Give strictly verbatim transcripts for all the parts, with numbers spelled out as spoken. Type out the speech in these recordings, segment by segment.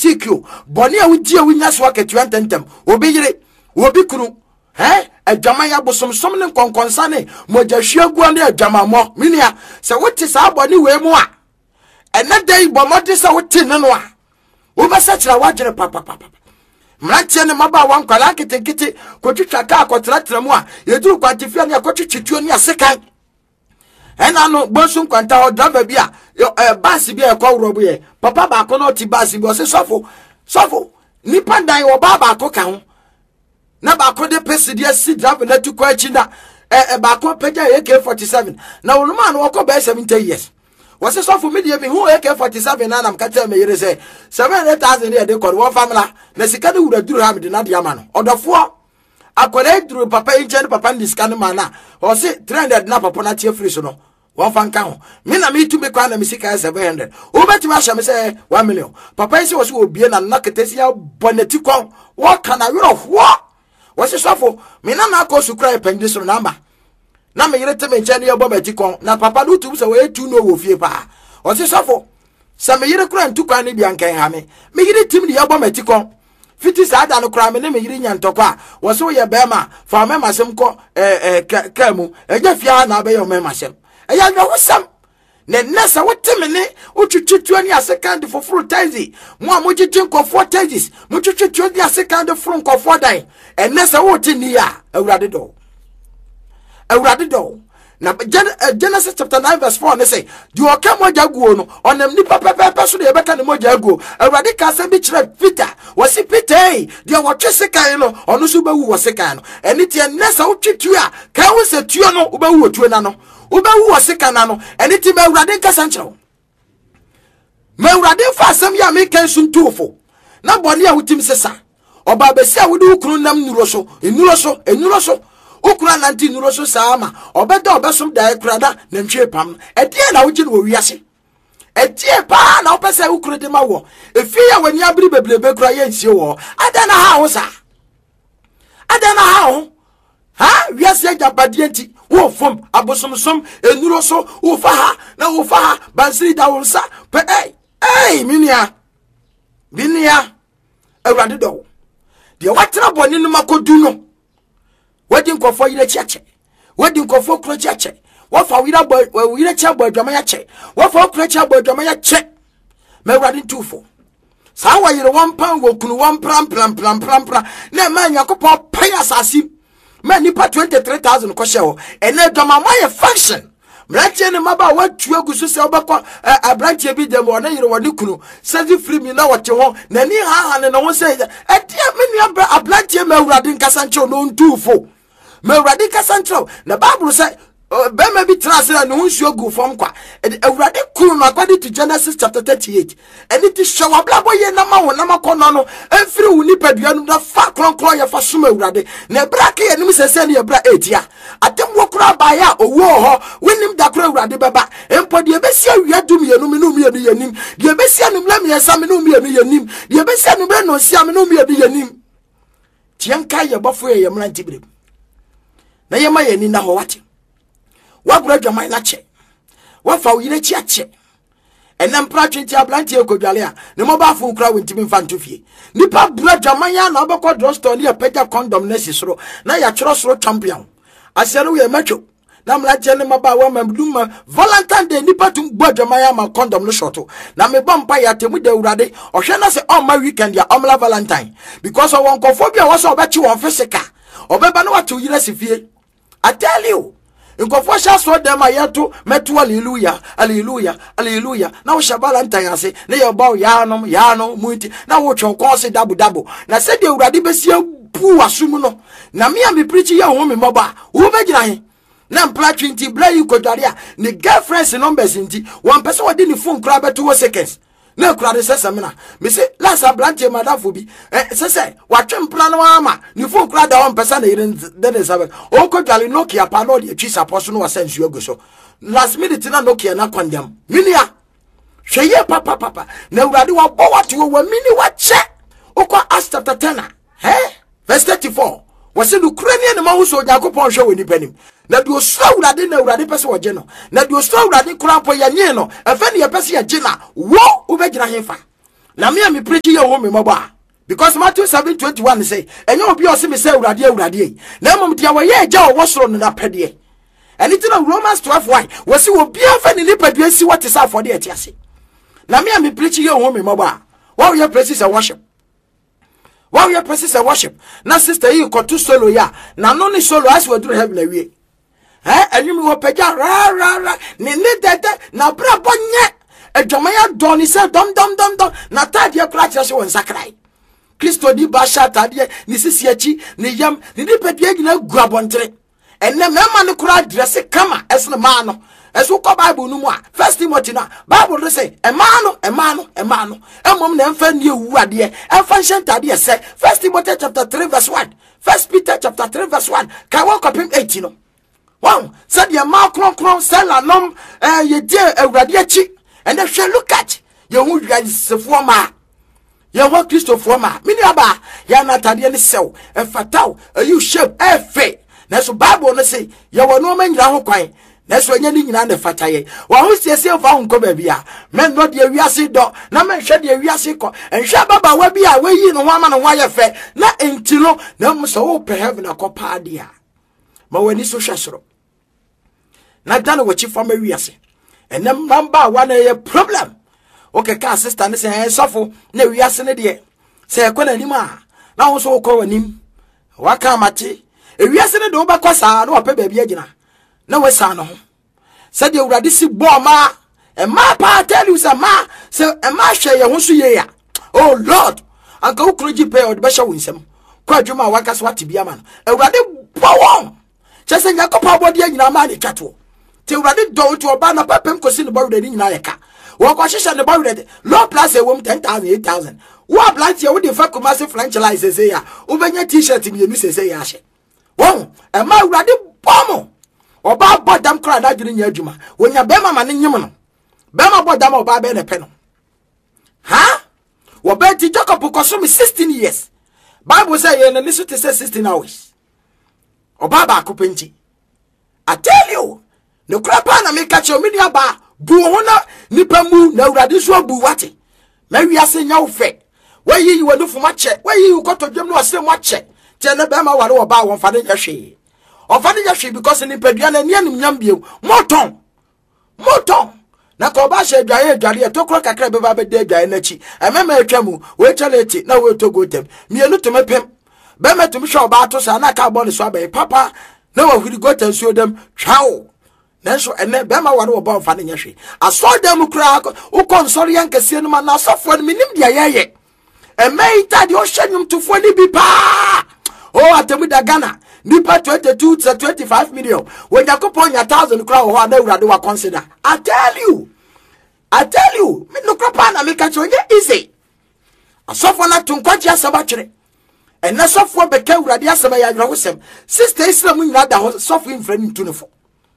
mistake you. Boni a wudi a winya so aketua ntentem. Obi yire, obi kunu. Eh? Adwama ya bosom som ne konkonsa ne moja hwiagu ne adwama mo. Minia, se wote sa boni we mu a. Ene dai bomode se wote ne no a. Wo ba sa kira wagere papa papa. Mrantie ne maba wan kwala ketekete kotwitwa ka akotratra mu a yeduru kwatifia ne akotwitwituo ne asekan. Ena no bonsun kwanta o driver bia eh bus bia e kwa wrobo ye papa ba ko no ti bus bi o se sofo sofo nipa dan wo ba ba ko ka ho na ba ko de pesi si driver na tu kwa chi na eh ba ko peja A K forty-seven na wo ma no wo ko ba seventy years wo se sofo me de me hu A K forty-seven na nam ka tell me yere se seven hundred thousand e de ko wo famila na sika de wura duru ha me de na de ama no odofo akwere duru papa inche papa ndiskane mana o se three hundred na papa na tie free so no one fan kan me na me tu me kwa na me sika seven hundred o beti ma sha me say one million papa isi wo se obie na na ketesi ya boneti kon wo kana wero ho wo se sofo me na na akosu kra epende so na ma na me yire teme nche ne ye bometi kon na papa do tu se we tu no wo fie pa o se sofo se me yire kra ntu kwa ne bia nkan ha me me yire tim ne ye bometi kon fiti sada no kra me ne me yiri nyantokwa wo so ye bema fa me masem ko eh eh kamu eja fia na be yo me masem eya no wosam ne nesa woteme ne otwetwetu ani asekand for fruit taxi mo amogitwen ko for taxis mo twetwetu ani asekand for ko for dan enesa wotini ya awurade do awurade do na Genesis chapter nine verse four ne say di oka moja guo no onam ni papa papa so de beka ne moja guo awurade ka se bi kire Peter wasi Peter di wotwe sekan no ono so bawu wo sekan no eni tie nesa wotwetu a ka wo se tuo no wo bawu otuo na no wo bawu wo sekan na no eni tie ba awurade nka sanchero ma awurade fa asem ya me kan suntufo na bone a wotim sesa oba besi a wode ukuru nam nuro so enuro so enuro so ukura nanti nuro so sama obeda obesom dai kurada na ntwe pam edie na wogi no wiase edie pa na opese ukuru de mawo efi ya wani abiri beblebe kura ye nsie wo ada na ha ho sa ada na ha ho ha wiase jabadie nti wo fom abosom som enuro so wo fa ha na wo fa ha bansiri da wo sa pe eh eh minia minia awrade do de watena boni no makodu no wedding kofo yire chiache wedding kofo kro chiache wo fa wira boy wira chia boy dwama ya che wo fa kro chia boy dwama ya che me awrade tufo sa wa yire one pound wo kunu one pram pram pram pram pram na ma yakopɔ pay asasi ma nipa twenty-three thousand ko shewo ene dwama ma ye function mrantie ne maba watu agusu se obekɔ abrantie bi dem ona yire woni kunu sezi free mi na wote ho na ni ha ha ne no se etia me ni abrantie ma awrade nkasa nche no ntufo ma awrade nkasa nche na bible say be ma bi trase na hunsuo gu fom kwa awrade kunu no according to Genesis chapter thirty-eight eni ti showa blabo ye na ma wona makono no enfiri wuni padua no da fa kronkron ye fa soma awrade na brake ye nim sese ne bra etia atem wokura ba ya owo ho wenim da kura awrade beba empo de besi awia dum ye no me no me ye nim de besi anum la me yesa me no me ye nim de besi anum bre no sia me no me ye nim tienka ye bofo ye yemra ntibire na ye ma ye ni na ho wate wagura dwama na che wafa uyire chi ache enam pratwenti ablantie kodwale a ne mo ba fo kura wentimi mfa ntofie nipa bura dwama ya na obekɔ drugstore ne apagya condom na sisoro na ya kyerɛ soro champion asere we matwo na mlaje ne maba wa mamduma Valentine Day nipa tum bua dwama ya ma condom no shoto na me bompa ya temu de urade ohwe na se on ma weekend ya omla Valentine because of one kofobia was obechi won physical obeba na watu yire sifie. I tell you nkofo sha so dem ayeto metu hallelujah hallelujah hallelujah na wo shabala ntayase na ye bawo yanom yano muti na wo twon konse dabu dabu na se de urade besia pu asum no na me am preach ye ho me moba wo begina he na mpla twenty bra yi kodware a ne girlfriends numbers nti one person wodi ni phone kra beto seconds na kra de sesemina me se last ablantie madafo bi eh sese watwe mpla no ama ni phone kra da one person na yire de seven o kodware Nokia pa no de twi support no wasensu agoso last minute na Nokia na kwandam minia hweye papa papa na urade wa bo wate wo mini wa che okwa Acts chapter ten eh verse thirty-four wase no Ukrainian ma wo so Yakobon hwe woni panim na do so urade na urade pese wo je no na do so urade kura po ya nye no efe ne ye pese ya je na wo ubegina hefa na me me preach ye wo me maba because Matthew seven twenty-one say enyo obi o se me say urade urade na mom dia wo ye agya wo soro no na pede eni na Romans twelve one wo se obi afa ni nipadua si what is afode etiase na me me preach ye wo me maba wo ye praises and worship wo ye praises and worship na sister yi ko to solo ya na no ni solo as we do heaven awie eh enyu mi wo pagya ra ra ra ni ni dede na bra bonye adwamaya doni se dom dom dom dom na tadie kra kire se won sakrai Kristo di ba sha tadie ni sisi achi ni yam ni di pedie gina gu abontere enne mema ne kra dress kama esne ma no esu ko Bible no mu a First Timothy na Bible do say e ma no e ma no e ma no emom na emfa ni ewu ade emfa nhentade se First Timothy chapter three verse one First Peter chapter three verse one ka wo kopim eight no wow said ye ma kron kron sela nom eh ye die awurade achi and if you look at ye hu wiasefo ma ye hu Christopher ma mini aba ya na tade ne sew e fataw you shape e fe na so Bible no say ye wo no ma nyira ho kwan na so nya ni nyina ne fataye wa hu siesie fa hu ko ba bia men no de wiase do na men hwe de wiase ko enhwe baba wa bia we yi no ho ama no ho aye fe na entilo na mo so wo pe heaven akopa dia ma wani so hwesoro na dane wachi fa ma wiase enem namba wa na ye problem okay ka sister ne say sofo na wiase ne de say ko na nim a na wo so ko wanim waka mate e wiase ne de wo ba kwa saa na wo pe ba bia gina na we sa no say de urade si bo ma e ma pa tell you say ma say e ma hwe ye ho so ye ya oh lord anka wo kroji pe o de ba sha winsem kwa dwuma waka so ate bia ma no urade bo won chese nyakopa bo de nyina ma ne twato te urade do to oba na papem kosi ne bo de nyina ye ka wo kwa hwehwe ne bo de low plus e wom ten thousand eight thousand wo ablant ye wo de fa commercial franchise say ya wo benya t-shirt mi enu say ya hye won e ma urade bomo oba bodam kra na dwene nya adwuma wonya bema ma ne nyem no bema bodam oba be ne pe no ha wo be ti Jacob koso me sixteen years Bible say ye na nisu te say sixteen hours oba ba akopenti I tell you no krapa na me catch me dia ba bu ho na nipa mu na urade so bu wate ma wiase nya wo fe we yi wo no fuma che we yi ko to dwem no ase mo che te na bema ware wo ba won fa de nya hwe ofani ya hwe because ni padua na ni anim nyam biem moton moton na ko ba hwe adwaye adware to kro kakra be ba be de adwaye na chi emema atwamu we chaleti na we to go tem mienu to mepem be metum hwe oba to sa na ka bo ne so abai papa na wa huri go tem so dem twawo na so ene be ma ware wo ba ofani nya hwe aso dem kra wo konsori yankase no ma na sofo ni minim dia yeye emeita de o hwenyum to fo ni bi pa oh atemu da Ghana nipa twenty-two to twenty-five million when yakopon ya one thousand kra ho na urade wa consider I tell you I tell you me no kra na me catch onye easy asofo na tunkwaji asaba kire and na sofo be ka urade asaba ya adwa hosem sister Islam nyina da sofo infra ni tunefo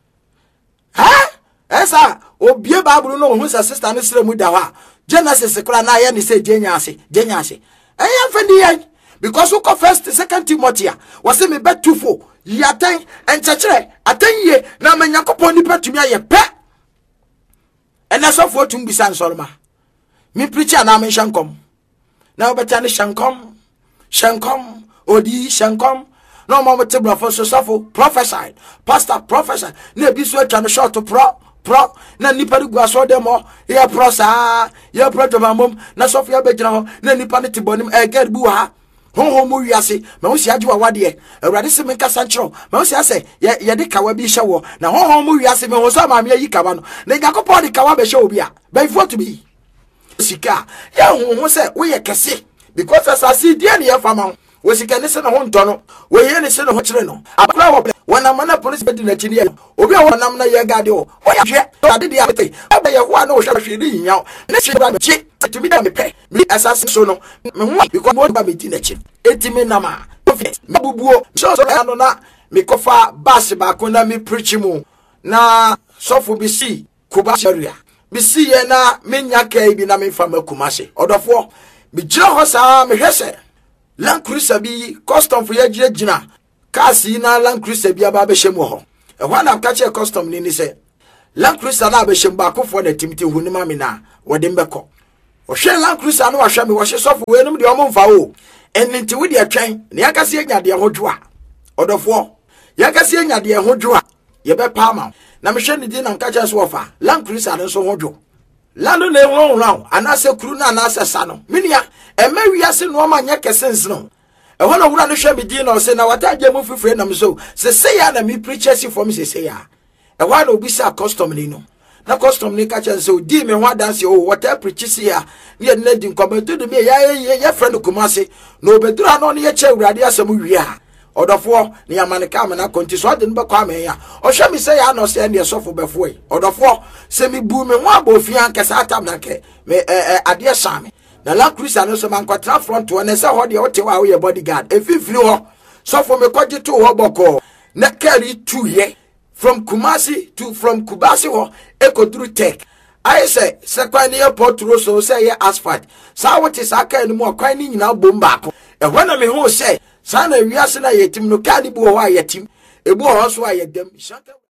ha esa obie Bible no hu sa sister no Islam da ho Genesis kra na ya ni say jenya ase jenya ase eya fendi yan because who first second Timothy was me bet two four yaten and chachere aten ye na manyakopon ni patumi aye pe ena so for tum bisan solma me preacher na me shankom na obeta ne shankom shankom odi shankom no mo mete brofo so sofo prophesy pastor prophesy na bi so atwa no short pro pro na nipa gu aso dem o ye pro sa ye pro to mamom na sofo ya begina ho na nipa ne tibonim e gad bu ha ho mo wiase me ho sia agwa wade awurade se me kasa nchro me ho sia se ye ye de kawa bi hye wo na ho ho mo wiase me ho so ma me yi kawa no na yakopɔ de kawa be hye obi a be fo to bi sika ye ho ho se wo ye kese because as I see dia ne ye fama wo sika ne se no ho ntono wo ye ne se no ho kire no abra wo wana mana police be di na chini ye obi a wonam na ye gade o wo ya hwe ade dia bete aba ye ho a na wo hwe hwe ni nya ne hwe ba me chi to me da me pe me asase so no me ho because mo ba me di na chi etimi na ma mabubuo so so ya no na me kofa bas ba ko na me preach mu na sofo bi si kuba sharia bi si ye na me nya kai bi na me fa makumase odofo me gira ho sa me hwese Land Cruiser bi custom for ye gira gina kasi na Land Cruiser bi aba be hyem ho e ho na ka che custom ni ni se Land Cruiser na be hyem ba ko fo na timti hunima me na wode mbekọ Ohwe Land Cruiser no ahwe me wo hye sofo we num de omo mfa o ennti wo de atwen ne yakase anya de hodwo a odofo yakase anya de hodwo a ye be pa ma na me hwe ne di na nka cha so ofa Land Cruiser no so hodwo lando na ehwo hwo anase kuru na anase sa no minia ema wiase no ma nya kesens no ehwo no wura no hwe me di na o se na wataje mu fifre na me so se se ya na me preachers for me se se ya ehwo na obi sa custom ni no na custom ni ka chen so di me ho dance o water preachers ya ne na di nkometo de me ya ya friend kumase na obedura no ne ye che urade asem wi a odofo ne yamaneka me na konti so de no be kwa me ya o hwe me se ya no se ne sofo befo e odofo se mi bu me ho abofia ankasa atam na ke me ade same na Land Cruiser no so man kwatra front one se ho de wote wa wo ye bodyguard efifiri ho sofo me kwaje to ho boko na carry two ye from Kumasi to from Kubasi ho eko through tech I say sekwan ne airport road so say ye asphalt sa wote sa kan mu akwan ni nyina bom baako e hwana me ho say sa na wiase na yetim no ka ni bu ho a yetim ebu ho so a yedam